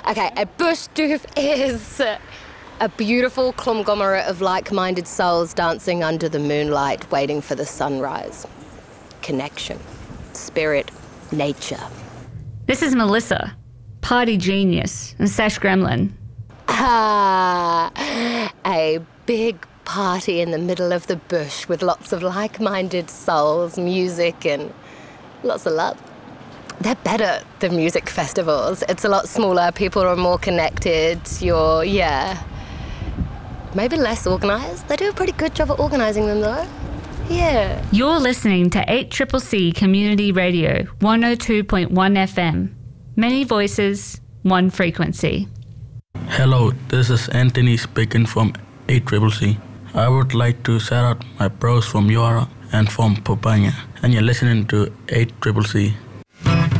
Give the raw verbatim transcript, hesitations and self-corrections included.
Okay, a bush doof is a beautiful conglomerate of like-minded souls dancing under the moonlight, waiting for the sunrise. Connection, spirit, nature. This is Melissa, party genius, and Sash Gremlin. Ah, a big party in the middle of the bush with lots of like-minded souls, music, and lots of love. They're better than music festivals. It's a lot smaller, people are more connected, you're, yeah. Maybe less organised. They do a pretty good job at organising them though. Yeah. You're listening to eight C C C Community Radio, one oh two point one F M. Many voices, one frequency. Hello, this is Anthony speaking from eight C C C. I would like to shout out my bros from Yora and from Popanya. And you're listening to eight C C C.